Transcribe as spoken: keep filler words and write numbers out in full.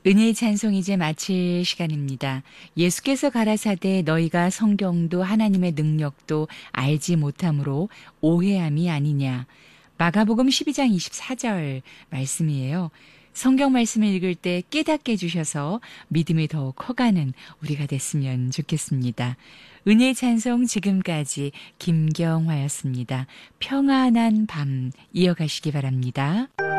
은혜의 찬송 이제 마칠 시간입니다. 예수께서 가라사대 너희가 성경도 하나님의 능력도 알지 못함으로 오해함이 아니냐. 마가복음 십이 장 이십사 절 말씀이에요. 성경 말씀을 읽을 때 깨닫게 해주셔서 믿음이 더욱 커가는 우리가 됐으면 좋겠습니다. 은혜의 찬송 지금까지 김경화였습니다. 평안한 밤 이어가시기 바랍니다.